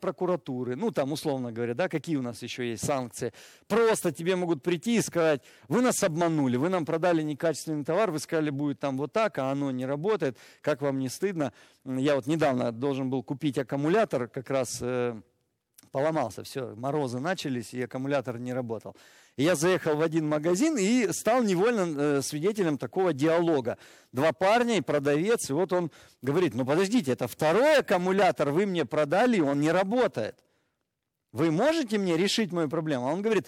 прокуратуры, ну там условно говоря, да, какие у нас еще есть санкции, просто тебе могут прийти и сказать, вы нас обманули, вы нам продали некачественный товар, вы сказали, будет там вот так, а оно не работает, как вам не стыдно? Я вот недавно должен был купить аккумулятор, как раз поломался, все, морозы начались, и аккумулятор не работал. И я заехал в один магазин и стал невольно свидетелем такого диалога. Два парня и продавец, и вот он говорит, ну подождите, это второй аккумулятор вы мне продали, и он не работает. Вы можете мне решить мою проблему? А он говорит,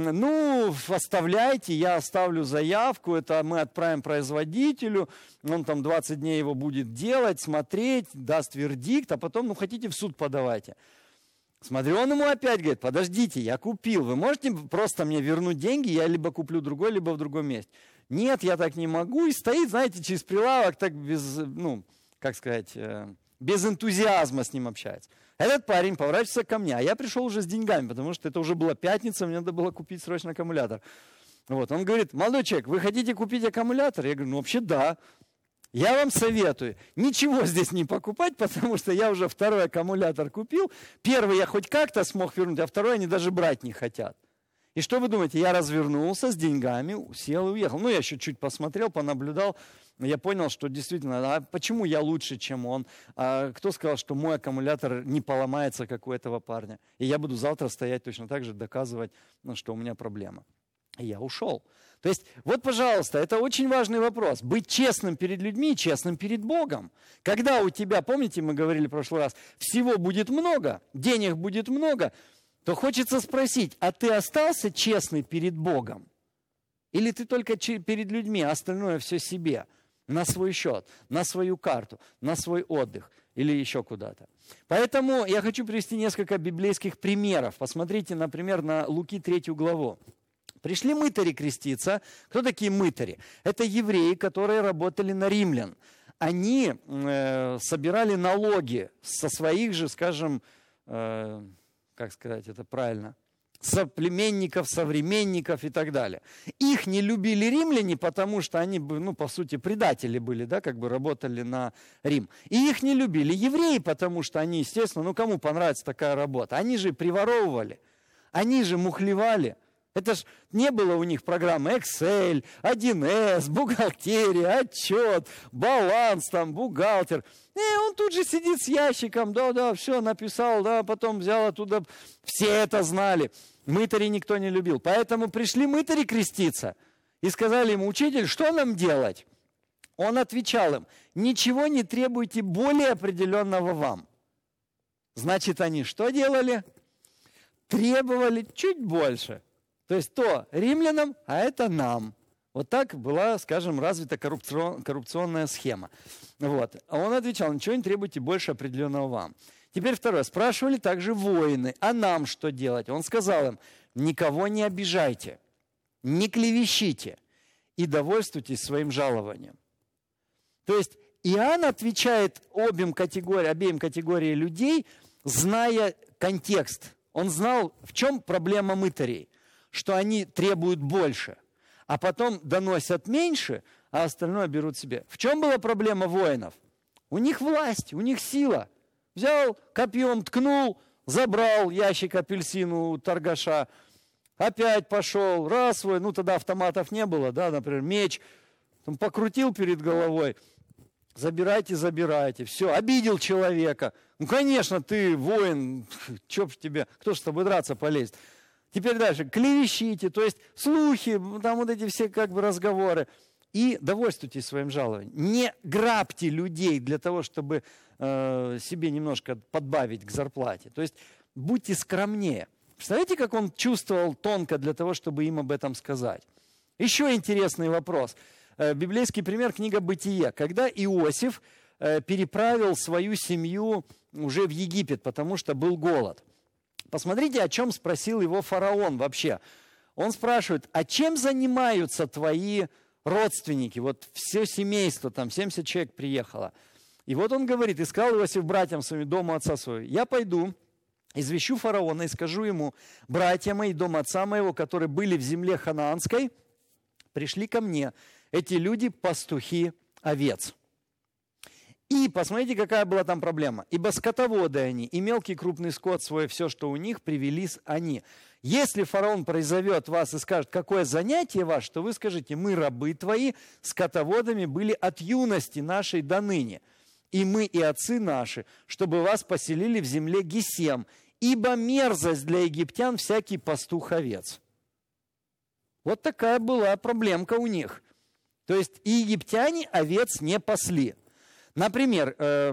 ну, оставляйте, я оставлю заявку, это мы отправим производителю, он там 20 дней его будет делать, смотреть, даст вердикт, а потом, ну, хотите, в суд подавайте. Смотрю, он ему опять говорит, подождите, я купил, вы можете просто мне вернуть деньги, я либо куплю другой, либо в другом месте. Нет, я так не могу, и стоит, знаете, через прилавок, так без, ну, как сказать, без энтузиазма с ним общается. Этот парень поворачивается ко мне, а я пришел уже с деньгами, потому что это уже была пятница, мне надо было купить срочно аккумулятор. Вот, он говорит, молодой человек, вы хотите купить аккумулятор? Я говорю, ну вообще да. Я вам советую ничего здесь не покупать, потому что я уже второй аккумулятор купил. Первый я хоть как-то смог вернуть, а второй они даже брать не хотят. И что вы думаете, я развернулся с деньгами, сел и уехал. Ну, я еще чуть посмотрел, понаблюдал. Я понял, что действительно, а почему я лучше, чем он? А кто сказал, что мой аккумулятор не поломается, как у этого парня? И я буду завтра стоять точно так же, доказывать, ну, что у меня проблема. И я ушел. То есть, вот, пожалуйста, это очень важный вопрос. Быть честным перед людьми, честным перед Богом. Когда у тебя, помните, мы говорили в прошлый раз, всего будет много, денег будет много, то хочется спросить, а ты остался честный перед Богом? Или ты только перед людьми, а остальное все себе, на свой счет, на свою карту, на свой отдых или еще куда-то? Поэтому я хочу привести несколько библейских примеров. Посмотрите, например, на Луки 3 главу. Пришли мытари креститься. Кто такие мытари? Это евреи, которые работали на римлян. Они собирали налоги со своих же, скажем, как сказать это правильно, соплеменников, современников и так далее. Их не любили римляне, потому что они, ну, по сути, предатели были, да, как бы работали на Рим. И их не любили евреи, потому что они, естественно, ну, кому понравится такая работа? Они же приворовывали, они же мухлевали. Это ж не было у них программы Excel, 1С, бухгалтерия, отчет, баланс, там, бухгалтер. Он тут же сидит с ящиком, да, все написал, да, потом взял оттуда. Все это знали. Мытарей никто не любил. Поэтому пришли мытари креститься и сказали ему, учитель, что нам делать? Он отвечал им, ничего не требуйте более определенного вам. Значит, они что делали? Требовали чуть больше. То есть то римлянам, а это нам. Вот так была, скажем, развита коррупционная схема. Вот. А он отвечал, ничего не требуйте больше определенного вам. Теперь второе. Спрашивали также воины, а нам что делать? Он сказал им, никого не обижайте, не клевещите и довольствуйтесь своим жалованием. То есть Иоанн отвечает обеим категориям людей, зная контекст. Он знал, в чем проблема мытарей. Что они требуют больше, а потом доносят меньше, а остальное берут себе. В чем была проблема воинов? У них власть, у них сила. Взял, копьем ткнул, забрал ящик апельсин у торгаша, опять пошел, раз свой, ну тогда автоматов не было, да, например, меч, там, покрутил перед головой, забирайте, все, обидел человека. Ну, конечно, ты воин, кто ж с тобой драться полезет? Теперь дальше, клевещите, то есть слухи, там вот эти все как бы разговоры. И довольствуйтесь своим жалованием. Не грабьте людей для того, чтобы себе немножко подбавить к зарплате. То есть будьте скромнее. Представляете, как он чувствовал тонко для того, чтобы им об этом сказать? Еще интересный вопрос. Библейский пример, книга «Бытие». Когда Иосиф переправил свою семью уже в Египет, потому что был голод. Посмотрите, о чем спросил его фараон вообще. Он спрашивает, а чем занимаются твои родственники? Вот все семейство, там 70 человек приехало. И вот он говорит, и сказал Иосиф братьям своим, дому отца своего, я пойду, извещу фараона и скажу ему, братья мои, дом отца моего, которые были в земле ханаанской, пришли ко мне. Эти люди пастухи овец. И посмотрите, какая была там проблема. «Ибо скотоводы они, и мелкий крупный скот свой, все, что у них, привели они. Если фараон призовет вас и скажет, какое занятие ваше, то вы скажете, мы, рабы твои, скотоводами были от юности нашей до ныне, и мы, и отцы наши, чтобы вас поселили в земле Гесем, ибо мерзость для египтян всякий пастух овец». Вот такая была проблемка у них. То есть и египтяне овец не пасли. Например,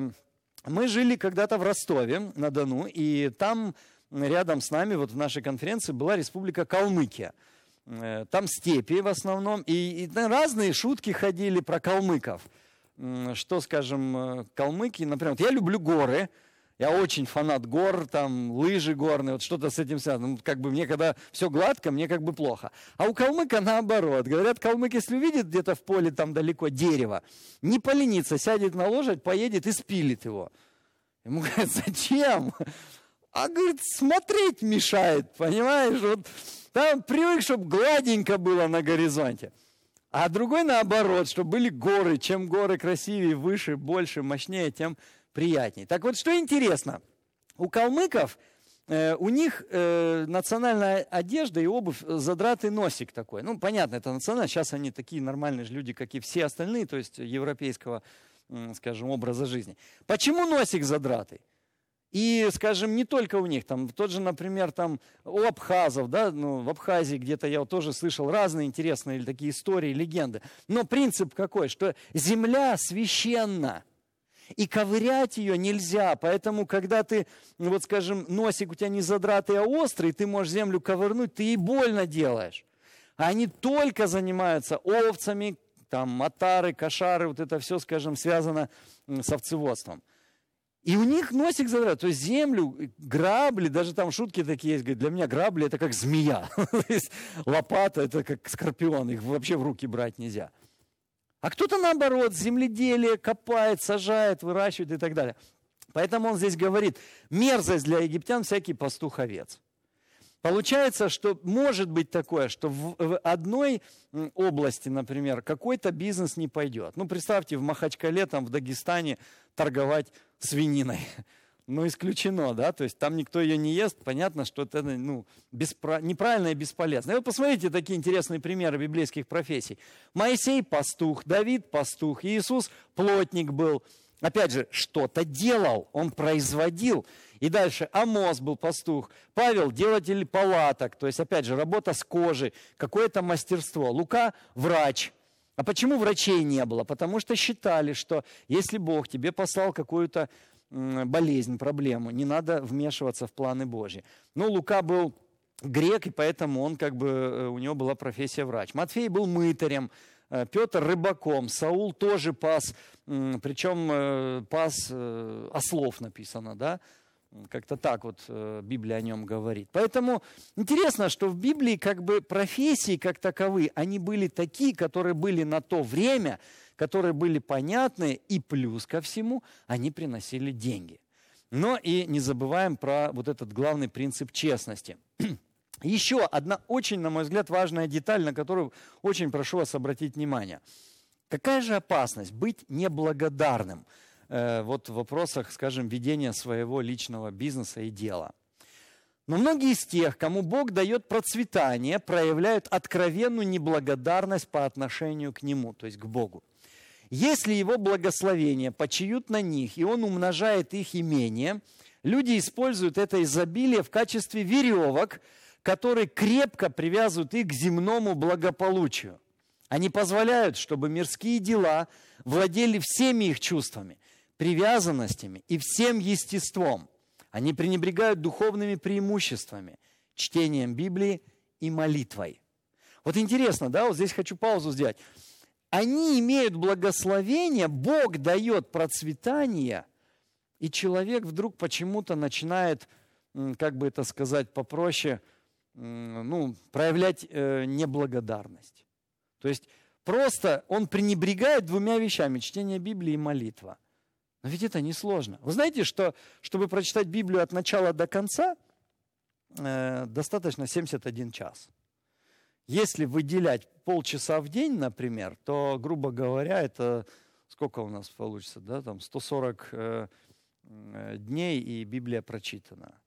мы жили когда-то в Ростове-на-Дону, и там рядом с нами, вот в нашей конференции, была республика Калмыкия. Там степи в основном, и разные шутки ходили про калмыков. Что, скажем, калмыки, например, вот я люблю горы, я очень фанат гор, там, лыжи горные, вот что-то с этим связано. Ну, как бы мне, когда все гладко, мне как бы плохо. А у калмыка наоборот. Говорят, калмык, если увидит где-то в поле там далеко дерево, не поленится, сядет на лошадь, поедет и спилит его. Ему говорят, зачем? А, говорит, смотреть мешает, понимаешь? Вот там привык, чтобы гладенько было на горизонте. А другой наоборот, чтобы были горы. Чем горы красивее, выше, больше, мощнее, тем приятнее. Так вот, что интересно, у калмыков, у них национальная одежда и обувь, задратый носик такой. Ну, понятно, это национально, сейчас они такие нормальные же люди, как и все остальные, то есть европейского, скажем, образа жизни. Почему носик задратый? И, скажем, не только у них, там, тот же, например, там, у абхазов, да, ну, в Абхазии где-то я вот тоже слышал разные интересные такие истории, легенды. Но принцип какой, что земля священна. И ковырять ее нельзя, поэтому, когда ты, вот скажем, носик у тебя не задратый, а острый, ты можешь землю ковырнуть, ты ей больно делаешь. А они только занимаются овцами, там, отары, кошары, вот это все, скажем, связано с овцеводством. И у них носик задратый, то есть землю, грабли, даже там шутки такие есть, говорят, для меня грабли это как змея, лопата это как скорпион, их вообще в руки брать нельзя. А кто-то, наоборот, земледелие копает, сажает, выращивает и так далее. Поэтому он здесь говорит, мерзость для египтян всякий пастух овец. Получается, что может быть такое, что в одной области, например, какой-то бизнес не пойдет. Ну, представьте, в Махачкале, там, в Дагестане торговать свининой. Ну, исключено, да, то есть там никто ее не ест, понятно, что это неправильно и бесполезно. И вот посмотрите такие интересные примеры библейских профессий. Моисей – пастух, Давид – пастух, Иисус – плотник был. Опять же, что-то делал, он производил. И дальше Амос был пастух, Павел – делатель палаток, то есть, опять же, работа с кожей, какое-то мастерство. Лука – врач. А почему врачей не было? Потому что считали, что если Бог тебе послал какую-то болезнь, проблему, не надо вмешиваться в планы Божьи. Но Лука был грек, и поэтому он у него была профессия врач. Матфей был мытарем, Петр рыбаком, Саул тоже пас, причем пас ослов написано, да? Как-то так вот Библия о нем говорит. Поэтому интересно, что в Библии профессии как таковые, они были такие, которые были на то время, которые были понятны, и плюс ко всему они приносили деньги. Но и не забываем про вот этот главный принцип честности. Еще одна очень, на мой взгляд, важная деталь, на которую очень прошу вас обратить внимание. Какая же опасность быть неблагодарным вот в вопросах, скажем, ведения своего личного бизнеса и дела? Но многие из тех, кому Бог дает процветание, проявляют откровенную неблагодарность по отношению к Нему, то есть к Богу. Если Его благословения почиют на них, и Он умножает их имение, люди используют это изобилие в качестве веревок, которые крепко привязывают их к земному благополучию. Они позволяют, чтобы мирские дела владели всеми их чувствами, привязанностями и всем естеством. Они пренебрегают духовными преимуществами, чтением Библии и молитвой. Вот интересно, да, вот здесь хочу паузу сделать. Они имеют благословение, Бог дает процветание, и человек вдруг почему-то начинает, как бы это сказать попроще, проявлять неблагодарность. То есть просто он пренебрегает двумя вещами: чтение Библии и молитва. Но ведь это несложно. Вы знаете, что чтобы прочитать Библию от начала до конца, достаточно 71 час. Если выделять полчаса в день, например, то, грубо говоря, это сколько у нас получится, да, там 140 дней, и Библия прочитана.